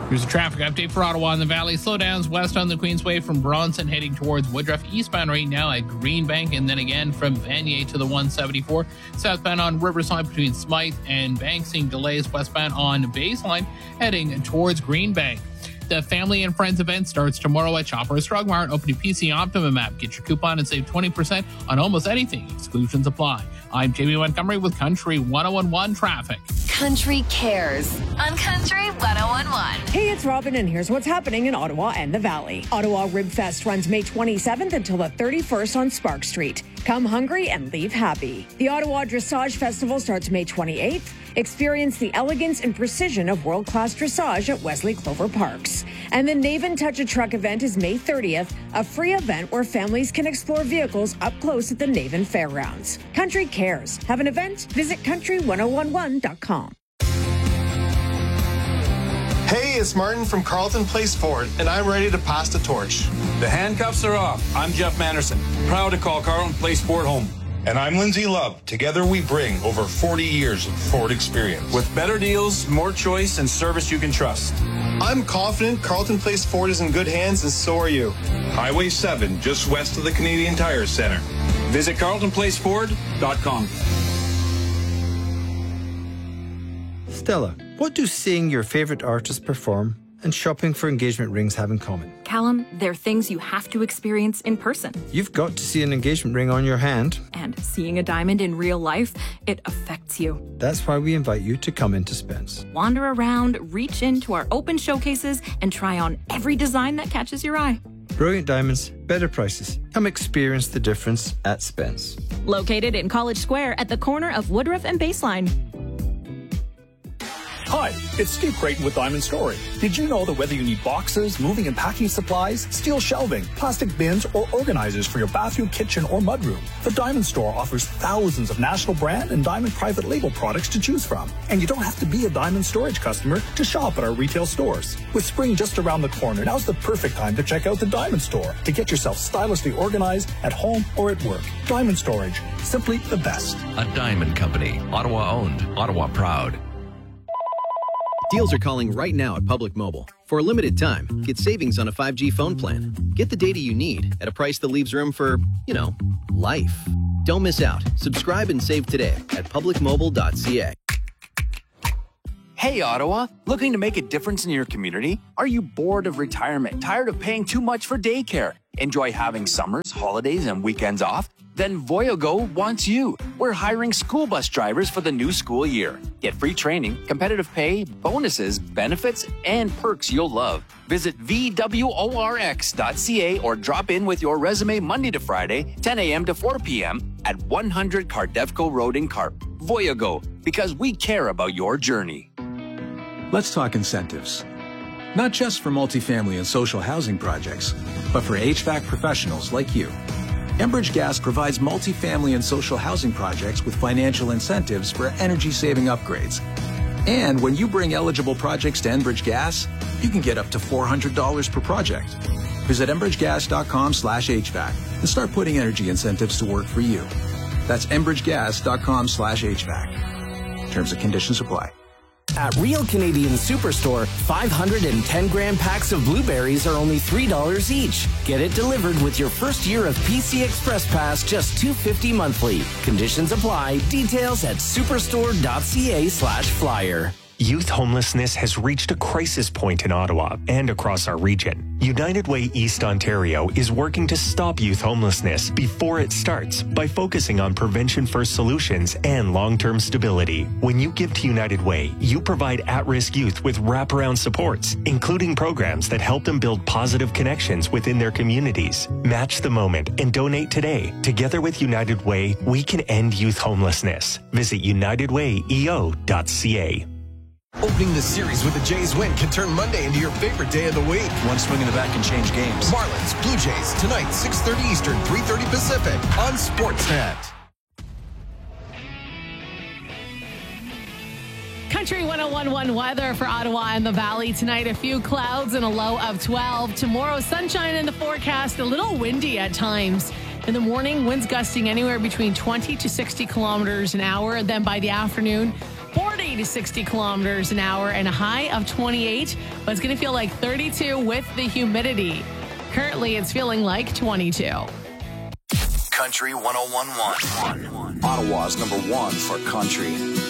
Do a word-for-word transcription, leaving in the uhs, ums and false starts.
Here's a traffic update for Ottawa and the Valley. Slowdowns west on the Queensway from Bronson heading towards Woodruff. Eastbound right now at Greenbank, and then again from Vanier to the one seventy-four. Southbound on Riverside between Smythe and Bank, seeing delays westbound on Baseline heading towards Greenbank. The Family and Friends event starts tomorrow at Shoppers Drug Mart. Open your P C Optimum app. Get your coupon and save twenty percent on almost anything. Exclusions apply. I'm Jamie Montgomery with Country ten eleven traffic. Country Cares on Country ten eleven. Hey, it's Robin, and here's what's happening in Ottawa and the Valley. Ottawa Rib Fest runs May twenty-seventh until the thirty-first on Spark Street. Come hungry and leave happy. The Ottawa Dressage Festival starts May twenty-eighth. Experience the elegance and precision of world-class dressage at Wesley Clover Parks. And the Naven Touch a Truck event is May thirtieth, a free event where families can explore vehicles up close at the Naven Fairgrounds. Country Cares. Have an event? Visit country ten eleven dot com. Hey, it's Martin from Carleton Place Ford, and I'm ready to pass the torch. The handcuffs are off. I'm Jeff Manderson, proud to call Carleton Place Ford home. And I'm Lindsay Love. Together we bring over forty years of Ford experience. With better deals, more choice, and service you can trust. I'm confident Carleton Place Ford is in good hands, and so are you. Highway seven, just west of the Canadian Tire Center. Visit carleton place ford dot com. Stella, what do seeing your favorite artist perform and shopping for engagement rings have in common? Callum, they're things you have to experience in person. You've got to see an engagement ring on your hand. And seeing a diamond in real life, it affects you. That's why we invite you to come into Spence. Wander around, reach into our open showcases, and try on every design that catches your eye. Brilliant diamonds, better prices. Come experience the difference at Spence. Located in College Square at the corner of Woodruff and Baseline. Hi, it's Steve Creighton with Diamond Storage. Did you know that whether you need boxes, moving and packing supplies, steel shelving, plastic bins, or organizers for your bathroom, kitchen, or mudroom, the Diamond Store offers thousands of national brand and Diamond private label products to choose from. And you don't have to be a Diamond Storage customer to shop at our retail stores. With spring just around the corner, now's the perfect time to check out the Diamond Store to get yourself stylishly organized at home or at work. Diamond Storage, simply the best. A Diamond Company, Ottawa owned, Ottawa proud. Deals are calling right now at Public Mobile. For a limited time, get savings on a five G phone plan. Get the data you need at a price that leaves room for, you know, life. Don't miss out. Subscribe and save today at public mobile dot c a. Hey, Ottawa, looking to make a difference in your community? Are you bored of retirement, tired of paying too much for daycare? Enjoy having summers, holidays, and weekends off? Then Voyago wants you. We're hiring school bus drivers for the new school year. Get free training, competitive pay, bonuses, benefits, and perks you'll love. Visit v w o r x dot c a or drop in with your resume Monday to Friday, ten a m to four p m at one hundred Cardefco Road in Carp. Voyago, because we care about your journey. Let's talk incentives. Not just for multifamily and social housing projects, but for H V A C professionals like you. Enbridge Gas provides multifamily and social housing projects with financial incentives for energy-saving upgrades. And when you bring eligible projects to Enbridge Gas, you can get up to four hundred dollars per project. Visit enbridge gas dot com slash H V A C and start putting energy incentives to work for you. That's enbridge gas dot com slash H V A C. Terms and conditions apply. At Real Canadian Superstore, five hundred ten gram packs of blueberries are only three dollars each. Get it delivered with your first year of P C Express Pass, just two dollars and fifty cents monthly. Conditions apply. Details at superstore dot c a slash flyer. Youth homelessness has reached a crisis point in Ottawa and across our region. United Way East Ontario is working to stop youth homelessness before it starts by focusing on prevention-first solutions and long-term stability. When you give to United Way, you provide at-risk youth with wraparound supports, including programs that help them build positive connections within their communities. Match the moment and donate today. Together with United Way, we can end youth homelessness. Visit united way e o dot c a. Opening the series with the Jays win can turn Monday into your favorite day of the week. One swing in the bat can change games. Marlins, Blue Jays, tonight, six thirty Eastern, three thirty Pacific on Sportsnet. Country ten eleven weather for Ottawa and the Valley tonight. A few clouds and a low of twelve. Tomorrow, sunshine in the forecast, a little windy at times. In the morning, winds gusting anywhere between twenty to sixty kilometers an hour. Then by the afternoon, forty to sixty kilometers an hour and a high of twenty-eight, but it's going to feel like thirty-two with the humidity. Currently, it's feeling like twenty-two. Country one oh one point one. Ottawa's number one for country.